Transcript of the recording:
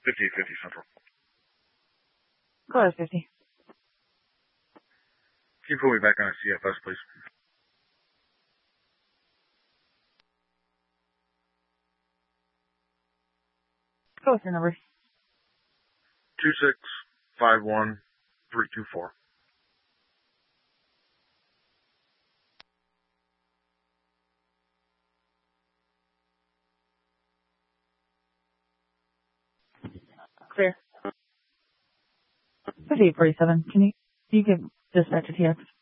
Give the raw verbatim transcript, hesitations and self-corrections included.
fifty fifty Central. Go ahead, fifty. Can you put me back on a C F S, please? Go with your number. Two six five one three two four. Clear. fifty-eight forty-seven. Can you, you give dispatch a T X?